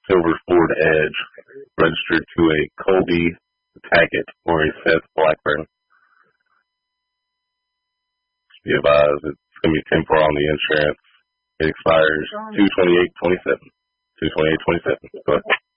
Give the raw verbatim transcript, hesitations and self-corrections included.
silver Ford Edge, registered to a Colby Tackett or a Seth Blackburn. Be advised, it's going to be temporal on the insurance. It expires two twenty-eight twenty-seven. two twenty-eight twenty-seven. Go ahead.